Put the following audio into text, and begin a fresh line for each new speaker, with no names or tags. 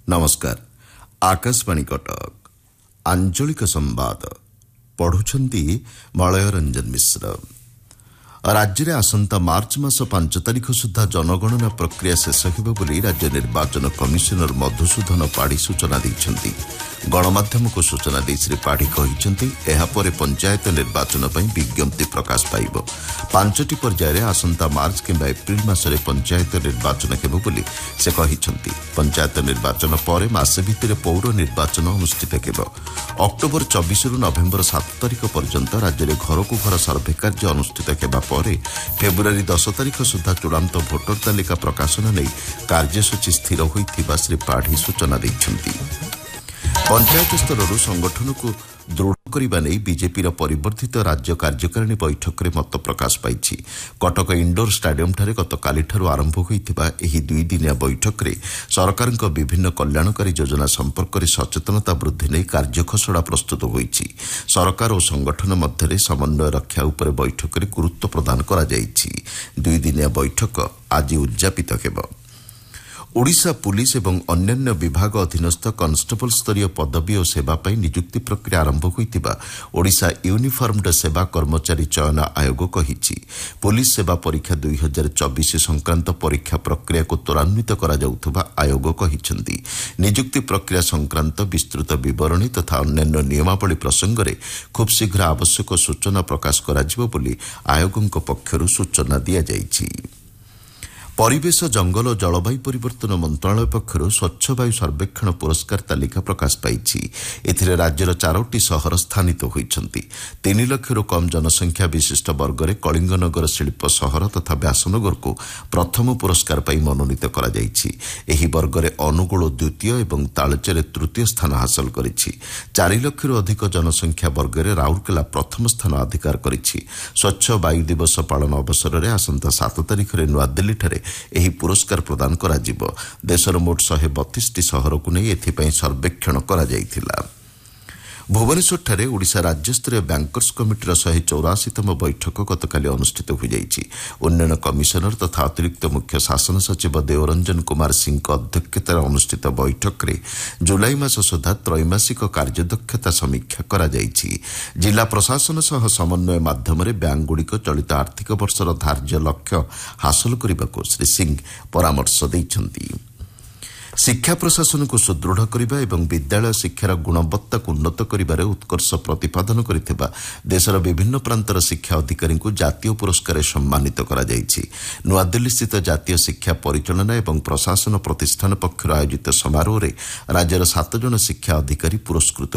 नमस्कार। आकाशवाणी कटक आंचलिक संवाद पढ़ुछंती मलय रंजन मिश्र। राज्य में आसंता मार्च मास 5 तारिख सुधा जनगणना प्रक्रिया शेष होब बोली राज्य निर्वाचन कमिशनर मधुसूदन पाढ़ी सूचना देइछंती। गणमाध्यम को सूचना दे श्री पाढ़ी कहिछंती एहा परे पंचायत निर्वाचन पई विज्ञप्ति प्रकाश पाइब। 5टी पर्याय आसंता मार्च किंबा एप्रिल मासरे पंचायत निर्वाचन हेब बोली से कहिछंती। पंचायत निर्वाचन परे मासे भितर पौर निर्वाचन अनुष्ठित हेब। अक्टोबर 24 रु नवेम्बर 7 तारिख पर्यंत राज्य में घर को घर सर्भे कार्य अनुष्ठित हेबा परे फेब्रुआरी 10 तारिख सुधा चूड़ांत भोटर तालिका प्रकाशन नहीं कार्यसूची स्थिर होइथिबा श्री पाढ़ी सूचना दैछंती। पंचायत स्तर संगठन को दृढ़ करने नहीं बीजेपी परिवर्धित राज्य कार्यकारिणी बैठक में मत प्रकाश पाई। कटक इंडोर स्टाडियम ठारे गतकाली आरंभ होइथिबा एही 2 दिनिया बैठक में सरकार विभिन्न कल्याणकारी योजना संपर्क में सचेतनता वृद्धि नहीं कार्यखसड़ा प्रस्तुत होइछि। सरकार और संगठन मध्य समन्वय रक्षा उपर बैठक में गुरुत्व प्रदान करा जाइछि। 2 दिनिया बैठक आज उद्यापित हेब। ओडिशा पुलिस एवं अन्यान्य विभाग अधीनस्थ कन्स्टेबल स्तरीय पदवी और सेवा पर नियुक्ति प्रक्रिया आरंभ होइतिबा ओडिशा यूनिफॉर्मड सेवा कर्मचारी चयन आयोग कहिछि। पुलिस सेवा परीक्षा 2024 संक्रांत परीक्षा प्रक्रिया को त्वरान्वित करा जाउथबा आयोग कहिछंती। नियुक्ति प्रक्रिया संक्रांत विस्तृत विवरणी तथा अन्यान्य नियमावली प्रसंग में खूब शीघ्र आवश्यक सूचना प्रकाश कराजिबो बोली आयोगक पक्षरु सूचना दिया जाइछि। परिवेश जंगल और जलवायु परिवर्तन मंत्रालय पक्षर स्वच्छ वायु सर्वेक्षण पुरस्कार तालिका प्रकाश पाई। एथिरे राज्यर 4टी सहर स्थानित होइछंती। 3 लाखरू कम जनसंख्या विशिष्ट वर्ग में कलिंगनगर शिल्प सहर तथा व्यासनगर को प्रथम पुरस्कार पाई मनोनीत करा जाइछि। एही वर्ग में अनुगुल द्वितीय एवं तालचेर तृतीय स्थान हासिल करिछि। 4 लाखरू अधिक जनसंख्या वर्ग में राउरकेला प्रथम स्थान अधिकार करिछि। स्वच्छ वायु दिवस पालन अवसर में आसंता 7 तारिख में नुआदिल्ली ठारे एही पुरस्कार प्रदान करा जिवो। देशर मोट 132टी सहर को नहीं एथिपाई सर्वेक्षण करा जाइथिला। भुवनेश्वर ओडिशा राज्यस्तरीय बैंकर्स कमिटीर 184तम बैठक गतकाली अनुष्ठित हो जाइछि। उन्नयन कमिशनर तथा अतिरिक्त मुख्य शासन सचिव देवरंजन कुमार सिंह अध्यक्षतार अनुष्ठित बैठक में जुलाई मास सुधा त्रैमासिक कार्यदक्षता समीक्षा करा जाइछि। जिला प्रशासन सह समन्वय माध्यम बैंकगुड़िक चलित आर्थिक वर्षर धार्य लक्ष्य हासिल करने को श्री सिंह परामर्श दैछंती। शिक्षा प्रशासन को सुदृढ़ करने एवं विद्यालय शिक्षार गुणवत्ता को उन्नत करिबारे उत्कर्ष प्रतिपादन करिथिबा देशर विभिन्न प्रांतर शिक्षा अधिकारी को जातीय पुरस्कार सम्मानित करा जाइछि। नुआदिल्ली स्थित जातीय शिक्षा परिचालना एवं प्रशासन प्रतिष्ठान पक्षर आयोजित समारोह में राज्यर 7 जन शिक्षा अधिकारी पुरस्कृत